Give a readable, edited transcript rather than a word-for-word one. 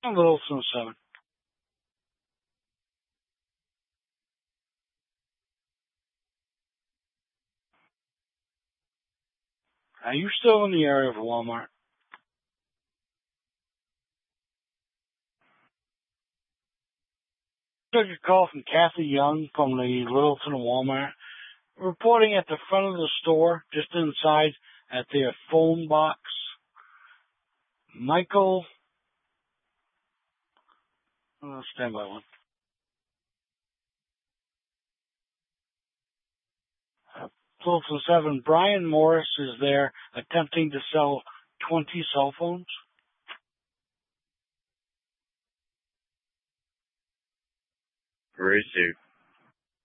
Littleton 7. Are you still in the area of Walmart? Took a call from Kathy Young from the Littleton Walmart, reporting at the front of the store, just inside at their phone box. Michael, stand by one. Littleton 7, Brian Morris is there attempting to sell 20 cell phones. Where is he?